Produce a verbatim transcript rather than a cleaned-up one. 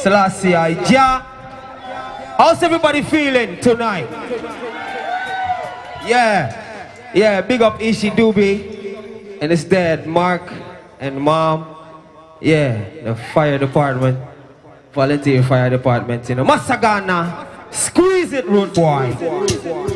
Selassie I Jah. How's everybody feeling tonight? Yeah. Yeah, big up Ishi Doobie and his dad, Mark, and mom. Yeah, the fire department. Volunteer fire department, you know. Masagana. Squeeze it, root boy.